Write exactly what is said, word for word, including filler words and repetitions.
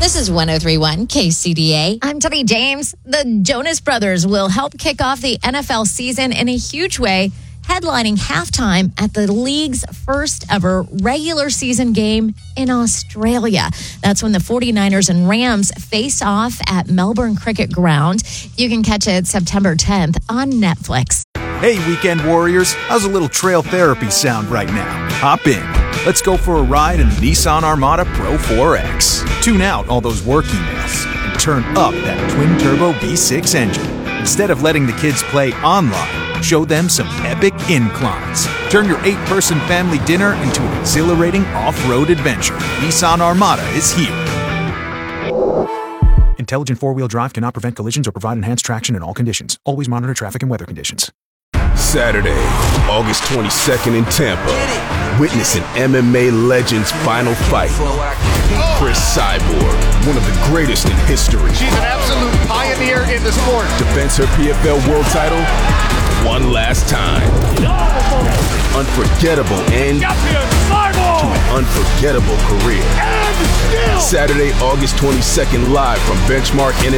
This is one oh three point one K C D A. I'm Tony James. The Jonas Brothers will help kick off the N F L season in a huge way, headlining halftime at the league's first ever regular season game in Australia. That's when the 49ers and Rams face off at Melbourne Cricket Ground. You can catch it September tenth on Netflix. Hey, weekend warriors, how's a little trail therapy sound right now? Hop in. Let's go for a ride in the Nissan Armada Pro four X. Tune out all those work emails and turn up that twin-turbo V six engine. Instead of letting the kids play online, show them some epic inclines. Turn your eight-person family dinner into an exhilarating off-road adventure. Nissan Armada is here. Intelligent four-wheel drive cannot prevent collisions or provide enhanced traction in all conditions. Always monitor traffic and weather conditions. Saturday, August twenty-second in Tampa. Witness an M M A legend's final fight. Chris Cyborg, one of the greatest in history. She's an absolute pioneer in the sport. Defends her P F L world title one last time. Unforgettable end to an unforgettable career. Saturday, August twenty-second, live from Benchmark